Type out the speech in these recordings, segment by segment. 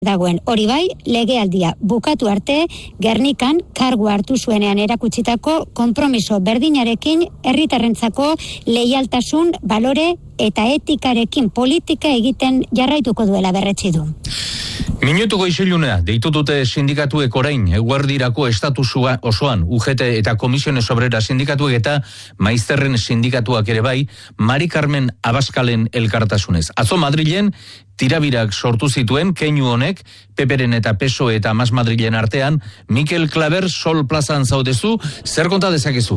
dagoen. Hori bai, legealdia bukatu arte, Gernikan kargu hartu zuenean erakutsitako konpromiso berdinarekin herritarrentzako leialtasun, balore eta etikarekin politika egiten jarraituko duela berretsi du. Minutuko isilunea deitu dute sindikatuek orain eguerdirako estatusua osoan UGT eta Komisiones Obrera sindikatuek eta Maizterren sindikatuak ere bai, Mari Carmen Abaskalen elkartasunez. Atzo Madrilen tirabirak sortu zituen keinu honek, Peperen eta PSOE eta Mas Madrilen artean. Mikel Klaber, Sol plazan zaudezu, zer konta dezakezu?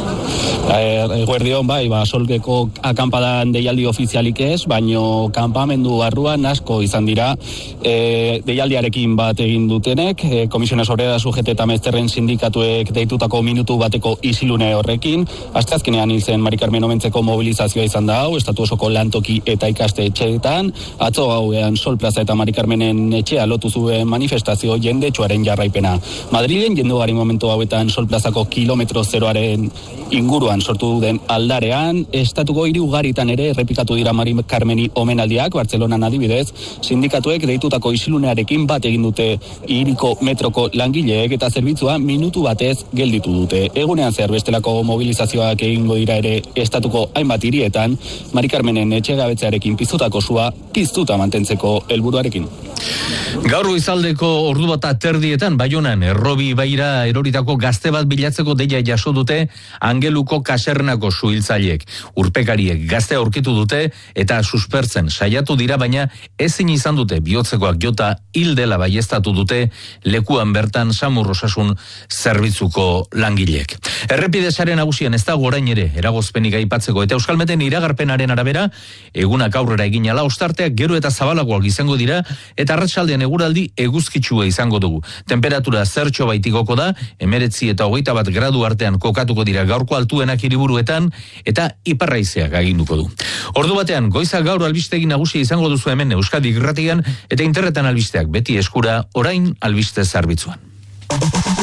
Eguerdion bai, Solgeko akampadan deialdi ofizialik ez, baino kanpamendu barruan asko izan dira deialdiarekin bat egin dutenek, Komisiones Obrera UGT eta Maizterren sindikatuek deitutako minutu bateko isilune horrekin. Asteazkenean hil zen Mari Carmen omentzeko mobilizazioa izan da hau, estatu osoko lantoki eta ikaste etxeetan. Atzo gauean Sol Plaza eta Mari Carmenen etxea lotu zuen manifestazio jendetsuaren jarraipena. Madrilen jendeugari momentu hauetan Sol Plazako kilometro zeroaren inguruan sortu den aldarean, estatuko hiri ugaritan ere errepikatu dira Mari Carmeni omenaldiak. Bartzelonan adibidez, sindikatuek deitutako isilunearekin bat egin dute hiriko metroko langileek eta zerbitzua minutu batez gelditu dute. Egunean zer bestelako mobilizazioak egingo dira ere estatuko hainbat hirietan, Mari Carmenen etxegabetzearekin piztutako sua piztuta mantentzeko helburuarekin. Gaur goizaldeko ordu bata terdietan Baionan Errobi ibaira eroritako gazte bat bilatzeko deia jaso dute Angeluko kasernako suhiltzaileek. Urpekariek gaztea aurkitu dute eta suspertzen saiatu dira, baina ezin izan dute bihotzekoak jota hil dela baieztatu dute lekuan bertan Samur Osasun zerbitzuko langileek. Errepidesaren nagusian ez dago orain ere eragozpenik aipatzeko eta Euskalmeten iragarpenaren arabera egunak aurrera egin ala ostarteak gero eta zabalagoak izango dira eta arratsaldean eguraldi eguzkitsua izango dugu. Temperatura zertxo baitigoko da, 19 eta 21 gradu artean kokatuko dira gaurko altuenak hiriburuetan eta iparraizeak aginduko du. Ordu batean goiza gaur albistegi nagusia izango duzu hemen Euskadi Irratian eta internetan albisteak beti eskura orain albiste zerbitzuan.